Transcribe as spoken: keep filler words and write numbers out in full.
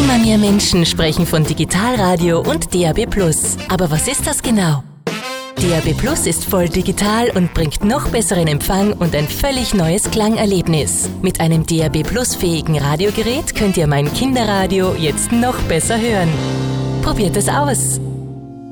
Immer mehr Menschen sprechen von Digitalradio und D A B plus. Aber was ist das genau? D A B plus ist voll digital und bringt noch besseren Empfang und ein völlig neues Klangerlebnis. Mit einem D A B plus fähigen Radiogerät könnt ihr mein Kinderradio jetzt noch besser hören. Probiert es aus!